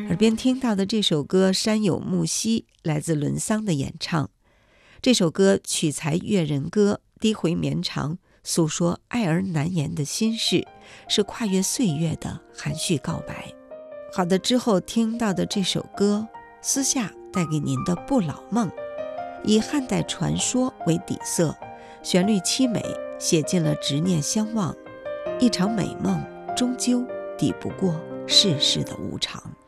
耳边听到的这首歌《山有木兮》来自伦桑的演唱。这首歌取材越人歌，低回绵长，诉说爱而难言的心事，是跨越岁月的含蓄告白。好的，之后听到的这首歌《私下带给您的不老梦》，以汉代传说为底色，旋律凄美，写尽了执念相忘，一场美梦终究抵不过世事的无常。